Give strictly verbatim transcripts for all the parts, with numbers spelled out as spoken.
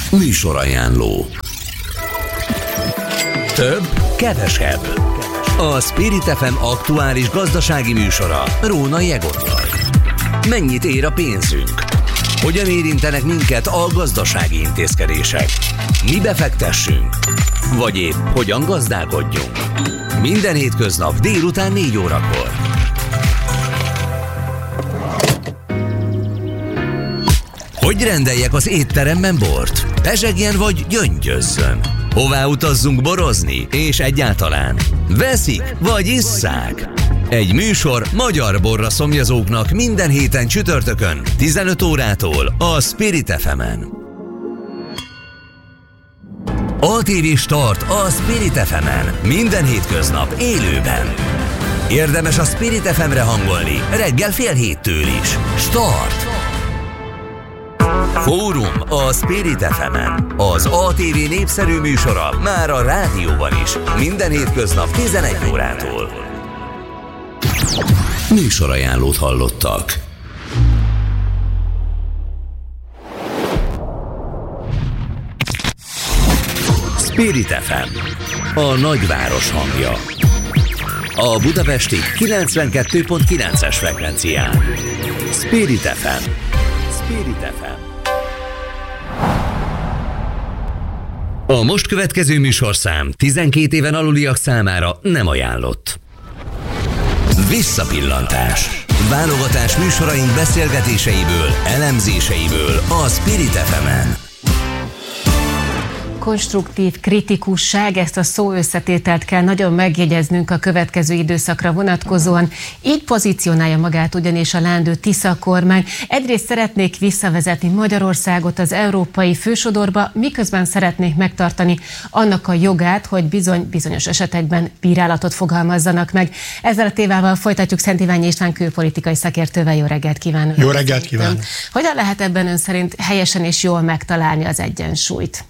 Műsorajánló. Több, kevesebb. A Spirit ef em aktuális gazdasági műsora Rónai Egottal. Mennyit ér a pénzünk? Hogyan érintenek minket a gazdasági intézkedések? Mi befektessünk? Vagy épp hogyan gazdálkodjunk? Minden hétköznap délután négy órakor. Hogy rendeljek az étteremben bort? Pezsegjen vagy gyöngyözzön? Hová utazzunk borozni? És egyáltalán veszik vagy isszák? Egy műsor magyar borra szomjazóknak minden héten csütörtökön tizenöt órától a Spirit ef emen. á té vé Start a Spirit ef emen minden hétköznap élőben. Érdemes a Spirit ef emre hangolni reggel fél héttől is. Start! Fórum a Spirit ef emen. Az á té vé népszerű műsora már a rádióban is. Minden hétköznap tizenegy órától. Műsorajánlót hallottak. Spirit ef em. A nagyváros hangja. A budapesti kilencvenkettő pont kilences frekvencián. Spirit ef em. Spirit ef em. A most következő műsorszám tizenkét éven aluliak számára nem ajánlott. Visszapillantás. Válogatás műsoraink beszélgetéseiből, elemzéseiből a Spirit ef emen. Konstruktív kritikusság, ezt a szó összetételt kell nagyon megjegyeznünk a következő időszakra vonatkozóan. Így pozícionálja magát ugyanis a leendő Tisza kormány. Egyrészt szeretnék visszavezetni Magyarországot az európai fősodorba, miközben szeretnék megtartani annak a jogát, hogy bizony bizonyos esetekben bírálatot fogalmazzanak meg. Ezzel a témával folytatjuk Szent Iványi István külpolitikai szakértővel. Jó reggelt kívánok! Jó reggelt kívánok! Hogyan lehet ebben ön szerint helyesen és jól megtalálni az egyensúlyt?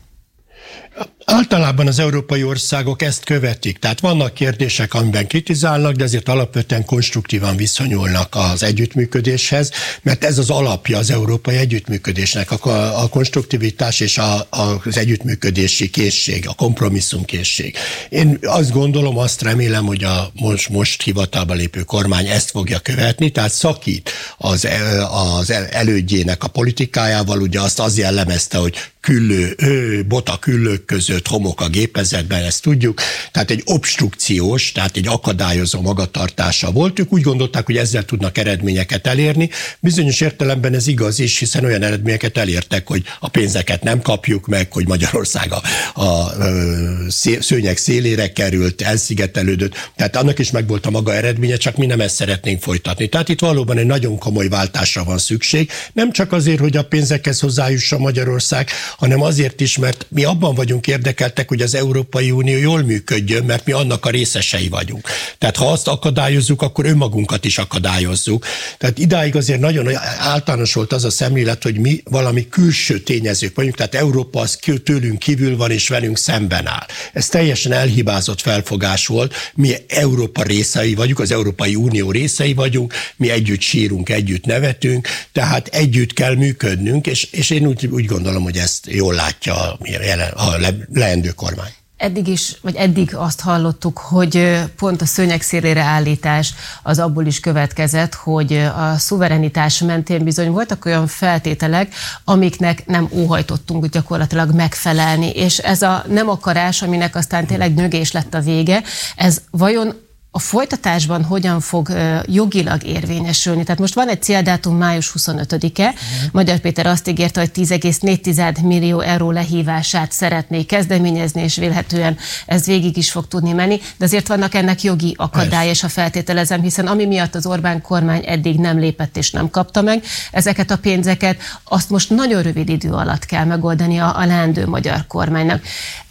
Általában az európai országok ezt követik, tehát vannak kérdések, amiben kritizálnak, de azért alapvetően konstruktívan viszonyulnak az együttműködéshez, mert ez az alapja az európai együttműködésnek, a, a konstruktivitás és a, a, az együttműködési készség, a kompromisszumkészség. Én azt gondolom, azt remélem, hogy a most, most hivatalba lépő kormány ezt fogja követni, tehát szakít az, az elődjének a politikájával, ugye azt az jellemezte, hogy küllő, ő, bota küllők között, homok a gépezetben, ezt tudjuk. Tehát egy obstrukciós, tehát egy akadályozó magatartása volt. Ők úgy gondolták, hogy ezzel tudnak eredményeket elérni. Bizonyos értelemben ez igaz is, hiszen olyan eredményeket elértek, hogy a pénzeket nem kapjuk meg, hogy Magyarország a, a, a szőnyeg szélére került, elszigetelődött. Tehát annak is megvolt a maga eredménye, csak mi nem ezt szeretnénk folytatni. Tehát itt valóban egy nagyon komoly váltásra van szükség. Nem csak azért, hogy a pénzekhez hozzájusson Magyarország, hanem azért is, mert mi abban vagyunk érdekeltek, hogy az Európai Unió jól működjön, mert mi annak a részesei vagyunk. Tehát ha azt akadályozzuk, akkor önmagunkat is akadályozzuk. Tehát idáig azért nagyon általános volt az a szemlélet, hogy mi valami külső tényezők vagyunk, tehát Európa az tőlünk kívül van és velünk szemben áll. Ez teljesen elhibázott felfogás volt. Mi Európa részei vagyunk, az Európai Unió részei vagyunk, mi együtt sírunk, együtt nevetünk, tehát együtt kell működnünk, és, és én úgy, úgy gondolom, hogy ezt jól látja a, a leendő kormány. Eddig is, vagy eddig azt hallottuk, hogy pont a szőnyeg szélére állítás az abból is következett, hogy a szuverenitás mentén bizony voltak olyan feltételek, amiknek nem óhajtottunk gyakorlatilag megfelelni, és ez a nem akarás, aminek aztán tényleg nyögés lett a vége, ez vajon a folytatásban hogyan fog uh, jogilag érvényesülni? Tehát most van egy céldátum, május huszonötödike. Uh-huh. Magyar Péter azt ígérte, hogy tíz egész négy millió euró lehívását szeretné kezdeményezni, és vélhetően ez végig is fog tudni menni, de azért vannak ennek jogi akadály, és a feltételezem, hiszen ami miatt az Orbán kormány eddig nem lépett és nem kapta meg ezeket a pénzeket, azt most nagyon rövid idő alatt kell megoldani a, a leendő magyar kormánynak.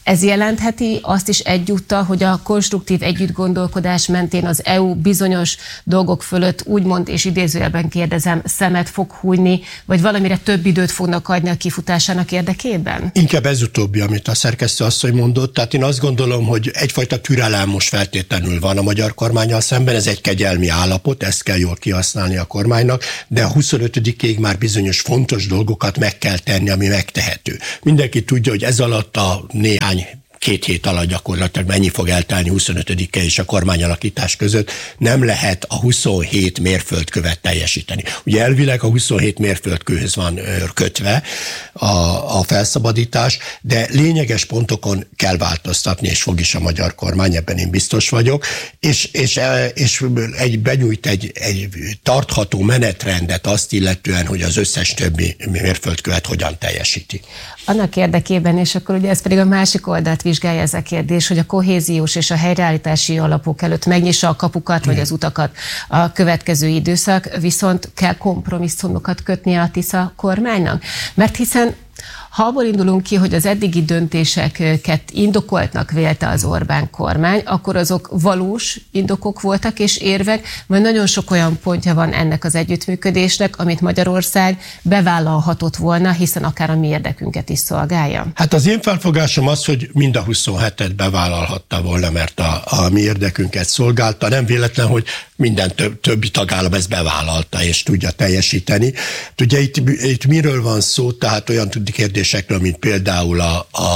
Ez jelentheti azt is egyúttal, hogy a konstruktív együttgondolkodás mentén az é u bizonyos dolgok fölött úgymond, és idézőjelben kérdezem, szemet fog hújni, vagy valamire több időt fognak adni a kifutásának érdekében? Inkább ez utóbbi, amit a szerkesztő asszony mondott. Tehát én azt gondolom, hogy egyfajta türelem most feltétlenül van a magyar kormánnyal szemben, ez egy kegyelmi állapot, ezt kell jól kihasználni a kormánynak, de a huszonötödikéig már bizonyos fontos dolgokat meg kell tenni, ami megtehető. Mindenki tudja, hogy ez alatt a néhány két hét alatt gyakorlatilag mennyi fog eltelni huszonötödike és a kormányalakítás között, nem lehet a huszonhét mérföldkövet teljesíteni. Ugye elvileg a huszonhét mérföldkőhöz van kötve a, a felszabadítás, de lényeges pontokon kell változtatni, és fog is a magyar kormány, ebben én biztos vagyok, és, és, és egy, benyújt egy, egy tartható menetrendet azt illetően, hogy az összes többi mérföldkövet hogyan teljesíti. Annak érdekében, és akkor ugye ez pedig a másik oldalt vizsgálja ez a kérdés, hogy a kohéziós és a helyreállítási alapok előtt megnyissa a kapukat, vagy az utakat a következő időszak, viszont kell kompromisszumokat kötni a Tisza kormánynak. Mert hiszen ha abból indulunk ki, hogy az eddigi döntéseket indokoltnak vélte az Orbán kormány, akkor azok valós indokok voltak és érvek, mert nagyon sok olyan pontja van ennek az együttműködésnek, amit Magyarország bevállalhatott volna, hiszen akár a mi érdekünket is szolgálja. Hát az én felfogásom az, hogy mind a huszonhetet bevállalhatta volna, mert a, a mi érdekünket szolgálta. Nem véletlen, hogy minden több, többi tagállam ezt bevállalta és tudja teljesíteni. Ugye itt, itt miről van szó, tehát olyan kérdésekről, mint például a, a,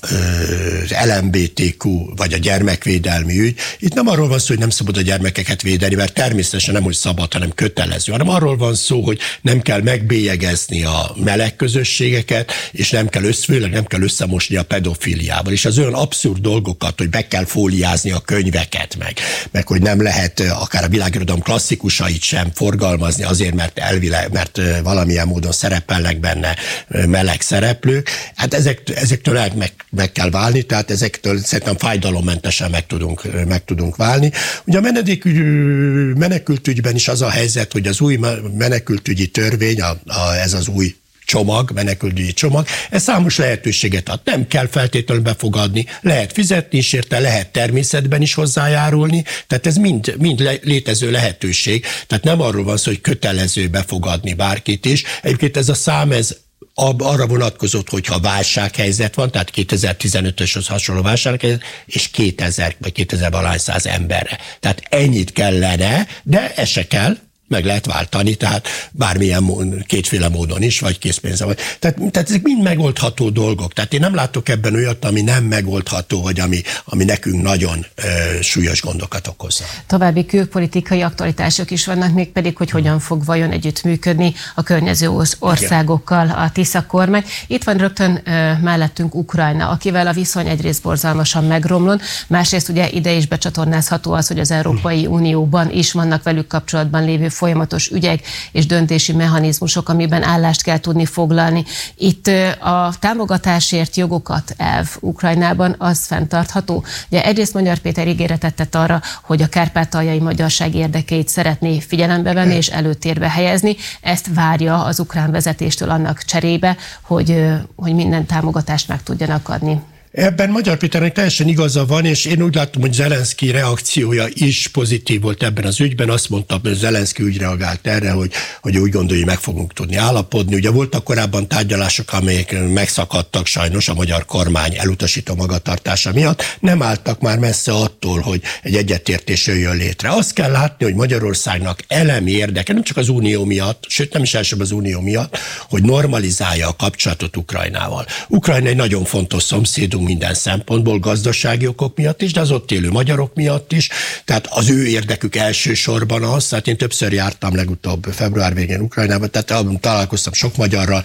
az el em bé té kú vagy a gyermekvédelmi ügy. Itt nem arról van szó, hogy nem szabad a gyermekeket védeni, mert természetesen nem, hogy szabad, hanem kötelező, hanem arról van szó, hogy nem kell megbélyegezni a meleg közösségeket, és nem kell, össz, főleg nem kell összemosni a pedofiliával. És az olyan abszurd dolgokat, hogy be kell fóliázni a könyveket meg, meg hogy nem lehet akár a világirodalom klasszikusait sem forgalmazni azért, mert elvileg, mert valamilyen módon szerepelnek benne meleg szereplők. Hát ezek, ezektől meg, meg kell válni, tehát ezektől szerintem fájdalommentesen meg tudunk, meg tudunk válni. Ugye a menedékügy, menekültügyben is az a helyzet, hogy az új menekültügyi törvény, a, a, ez az új csomag, menekültügyi csomag, ez számos lehetőséget ad. Nem kell feltétlenül befogadni, lehet fizetni is érte, lehet természetben is hozzájárulni, tehát ez mind, mind le, létező lehetőség. Tehát nem arról van szó, hogy kötelező befogadni bárkit is. Egyébként ez a szám, ez arra vonatkozott, hogyha válsághelyzet van, tehát kétezer-tizenötöshöz hasonló válsághelyzet, és kétezer vagy kétezer valahány száz emberre. Tehát ennyit kellene, de ez se kell, meg lehet váltani, tehát bármilyen módon, kétféle módon is, vagy készpénzzel. Tehát, tehát ezek mind megoldható dolgok. Tehát én nem látok ebben olyat, ami nem megoldható, vagy ami, ami nekünk nagyon ö, súlyos gondokat okozza. További külpolitikai aktualitások is vannak, mégpedig, hogy hogyan fog vajon együttműködni a környező országokkal a Tisza kormány. Itt van rögtön ö, mellettünk Ukrajna, akivel a viszony egyrészt borzalmasan megromlott, másrészt ugye ide is becsatornázható az, hogy az Európai Unióban is vannak velük kapcsolatban lévő folyamatos ügyek és döntési mechanizmusok, amiben állást kell tudni foglalni. Itt a támogatásért jogokat elv Ukrajnában az fenntartható. Ugye egyrészt Magyar Péter ígéretet tett arra, hogy a kárpátaljai magyarság érdekeit szeretné figyelembe venni és előtérbe helyezni. Ezt várja az ukrán vezetéstől annak cserébe, hogy, hogy minden támogatást meg tudjanak adni. Ebben Magyar Péternek teljesen igaza van, és én úgy látom, hogy Zelenszky reakciója is pozitív volt ebben az ügyben. Azt mondta, hogy Zelenszky úgy reagált erre, hogy, hogy úgy gondolja, hogy meg fogunk tudni állapodni. Ugye voltak korábban tárgyalások, amelyek megszakadtak sajnos a magyar kormány elutasító magatartása miatt. Nem álltak már messze attól, hogy egy egyetértés jöjjön létre. Azt kell látni, hogy Magyarországnak elemi érdeke, nem csak az Unió miatt, sőt nem is elsőbb az Unió miatt, hogy normalizálja a kapcsolatot Ukrajnával. Ukrajna egy nagyon fontos szomszédunk minden szempontból, gazdasági okok miatt is, de az ott élő magyarok miatt is, tehát az ő érdekük elsősorban az, tehát én többször jártam legutóbb február végén Ukrajnában, tehát találkoztam sok magyarral,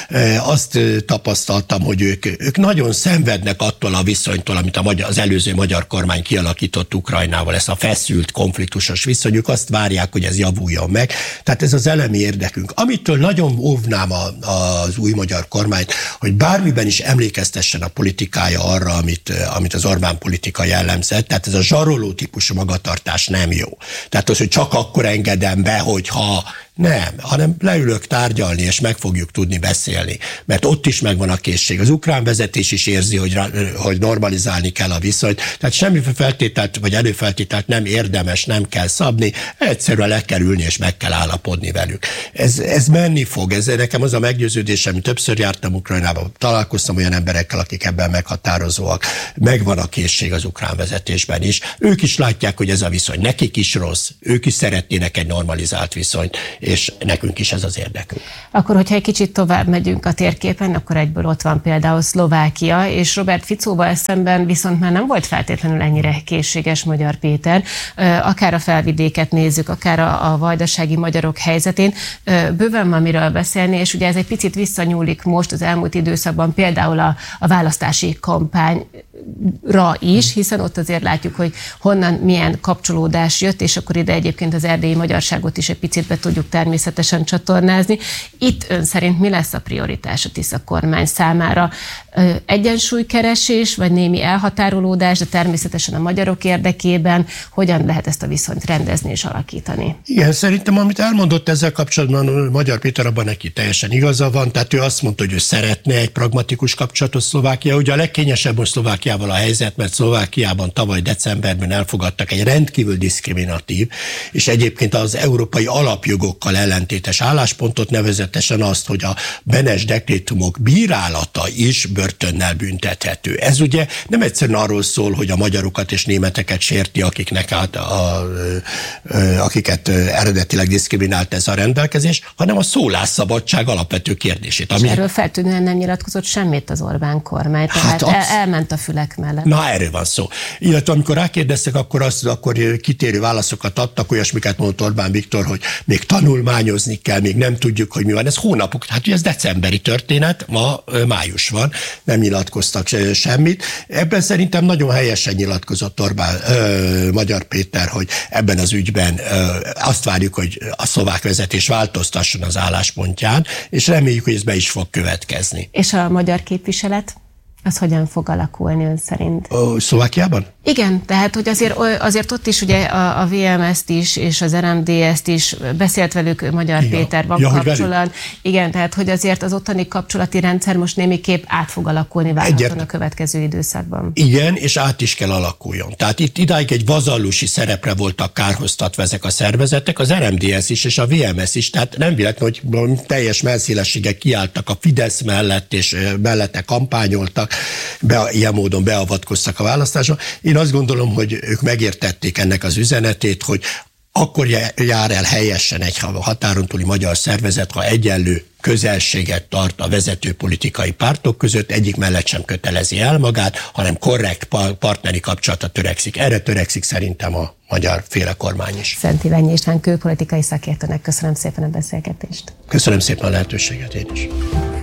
azt tapasztaltam, hogy ők, ők nagyon szenvednek attól a viszonytól, amit a magyar, az előző magyar kormány kialakított Ukrajnával, ez a feszült, konfliktusos viszony, ők azt várják, hogy ez javuljon meg, tehát ez az elemi érdekünk. Amitől nagyon óvnám a, az új magyar kormányt, hogy bármiben is emlékeztessen a politikája arra, amit, amit az Orbán politika jellemzett, tehát ez a zsaroló típusú magatartás nem jó. Tehát az, hogy csak akkor engedem be, hogyha Nem, hanem leülök tárgyalni, és meg fogjuk tudni beszélni, mert ott is megvan a készség. Az ukrán vezetés is érzi, hogy, hogy normalizálni kell a viszonyt, tehát semmi feltételt vagy előfeltételt nem érdemes, nem kell szabni, egyszerűen le kell ülni, és meg kell állapodni velük. Ez, ez menni fog, ez nekem az a meggyőződésem, többször jártam Ukrajnában, találkoztam olyan emberekkel, akik ebben meghatározóak, megvan a készség az ukrán vezetésben is. Ők is látják, hogy ez a viszony nekik is rossz, ők is szeretnének egy normalizált viszonyt, és nekünk is ez az érdekünk. Akkor, hogyha egy kicsit tovább megyünk a térképen, akkor egyből ott van például Szlovákia, és Robert Ficóval szemben viszont már nem volt feltétlenül ennyire készséges Magyar Péter. Akár a felvidéket nézzük, akár a, a vajdasági magyarok helyzetén. Bőven van miről beszélni, és ugye ez egy picit visszanyúlik most az elmúlt időszakban például a, a választási kampányra is, hiszen ott azért látjuk, hogy honnan milyen kapcsolódás jött, és akkor ide egyébként az erdélyi magyarságot is egy picit be tudjuk természetesen csatornázni. Itt ön szerint mi lesz a prioritás a Tisza kormány számára? Egyensúlykeresés, vagy némi elhatárolódás, de természetesen a magyarok érdekében hogyan lehet ezt a viszonyt rendezni és alakítani? Igen, szerintem amit elmondott ezzel kapcsolatban Magyar Péter, abban neki teljesen igaza van, tehát ő azt mondta, hogy ő szeretne egy pragmatikus kapcsolatot Szlovákia. Ugye a legkényesebb most Szlovákiával a helyzet, mert Szlovákiában tavaly decemberben elfogadtak egy rendkívül diszkriminatív, és egyébként az európai alapjogokkal ellentétes álláspontot, nevezetesen azt, hogy a Benes dekrétumok bírálata is börtönnel büntethető. Ez ugye nem egyszerűen arról szól, hogy a magyarokat és németeket sérti, akiknek át a, a, a, akiket eredetileg diszkriminált ez a rendelkezés, hanem a szólásszabadság alapvető kérdését. Ami... És erről feltűnően nem nyilatkozott semmit az Orbán kormány, tehát hát az... el, elment a fülek mellett. Na, erről van szó. Illetve amikor rákérdeztek, akkor, azt, akkor kitérő válaszokat adtak, olyasmiket mondott Orbán Viktor, hogy még tanulmányozni kell, még nem tudjuk, hogy mi van. Ez hónapok, hát ugye ez decemberi történet, ma május van, nem nyilatkoztak semmit. Ebben szerintem nagyon helyesen nyilatkozott Orbán, ö, Magyar Péter, hogy ebben az ügyben ö, azt várjuk, hogy a szlovák vezetés változtasson az álláspontján, és reméljük, hogy ez be is fog következni. És a magyar képviselet? Az hogyan fog alakulni ön szerint? A Szlovákiában? Igen, tehát hogy azért, azért ott is ugye a, a vé em es-t is, és az er em dé es-t is beszélt velük Magyar igen. Péter, van ja, kapcsolat. Igen, tehát hogy azért az ottani kapcsolati rendszer most némiképp át fog alakulni várhatóan a következő időszakban. Igen, és át is kell alakuljon. Tehát itt idáig egy vazallusi szerepre voltak kárhoztatva ezek a szervezetek, az er em dé es is és a vé em es is, tehát nem véletlen, hogy teljes mellszélességgel kiálltak a Fidesz mellett, és mellette kampányoltak, be, ilyen módon beavatkoztak a választásba. Én azt gondolom, hogy ők megértették ennek az üzenetét, hogy akkor jár el helyesen egy határon túli magyar szervezet, ha egyenlő közelséget tart a vezető politikai pártok között, egyik mellett sem kötelezi el magát, hanem korrekt partneri kapcsolatra törekszik. Erre törekszik szerintem a magyar féle kormány is. Szent Iványi István külpolitikai szakértőnek köszönöm szépen a beszélgetést. Köszönöm szépen a lehetőséget én is.